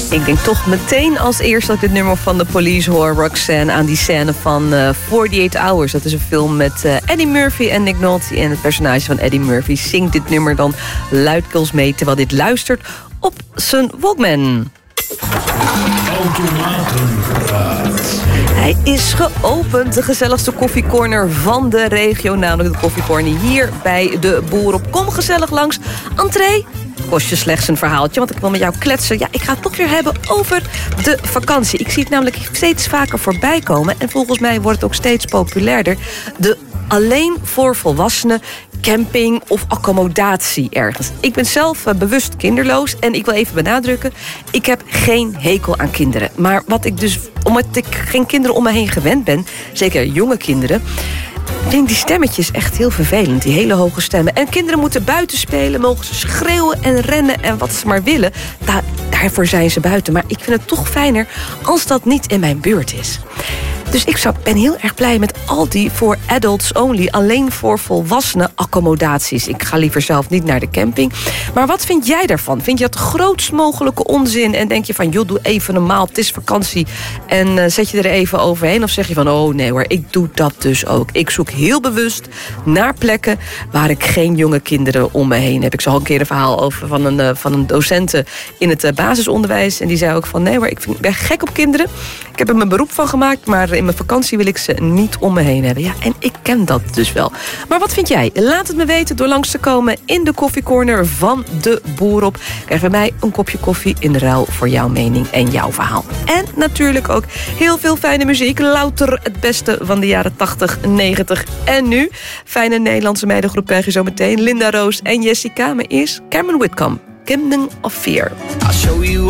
Ik denk toch meteen als eerst dat ik het nummer van de Police hoor, Roxanne, aan die scène van 48 Hours. Dat is een film met Eddie Murphy en Nick Nolte. En het personage van Eddie Murphy zingt dit nummer dan luidkeels mee, terwijl dit luistert op zijn Walkman. Hij is geopend, de gezelligste koffiecorner van de regio, namelijk de koffiecorner hier bij de Boerop. Kom gezellig langs. Entree kost je slechts een verhaaltje, want ik wil met jou kletsen. Ja, ik ga het toch weer hebben over de vakantie. Ik zie het namelijk steeds vaker voorbij komen en volgens mij wordt het ook steeds populairder. De alleen voor volwassenen camping of accommodatie ergens. Ik ben zelf bewust kinderloos en ik wil even benadrukken, ik heb geen hekel aan kinderen. Maar wat ik dus, omdat ik geen kinderen om me heen gewend ben, zeker jonge kinderen, vind ik die stemmetjes echt heel vervelend, die hele hoge stemmen. En kinderen moeten buiten spelen, mogen ze schreeuwen en rennen en wat ze maar willen. Daarvoor zijn ze buiten. Maar ik vind het toch fijner als dat niet in mijn buurt is. Dus ik ben heel erg blij met al die voor adults only, alleen voor volwassenen accommodaties. Ik ga liever zelf niet naar de camping. Maar wat vind jij daarvan? Vind je dat de grootst mogelijke onzin? En denk je van, joh, doe even normaal, het is vakantie. En zet je er even overheen? Of zeg je van, oh nee hoor, ik doe dat dus ook. Ik zoek heel bewust naar plekken waar ik geen jonge kinderen om me heen heb. Ik zag al een keer een verhaal over van een docenten in het basisonderwijs. En die zei ook van, nee hoor, ik ben gek op kinderen. Ik heb er mijn beroep van gemaakt, maar in mijn vakantie wil ik ze niet om me heen hebben. Ja, en ik ken dat dus wel. Maar wat vind jij? Laat het me weten door langs te komen in de koffiecorner van de Boerop. Krijg bij mij een kopje koffie in ruil voor jouw mening en jouw verhaal. En natuurlijk ook heel veel fijne muziek. Louter het beste van de jaren 80, 90 en nu. Fijne Nederlandse meidengroep krijg je zo meteen. Linda Roos en Jessica. Maar eerst Cameron Whitcomb, Kingdom of Fear. I'll show you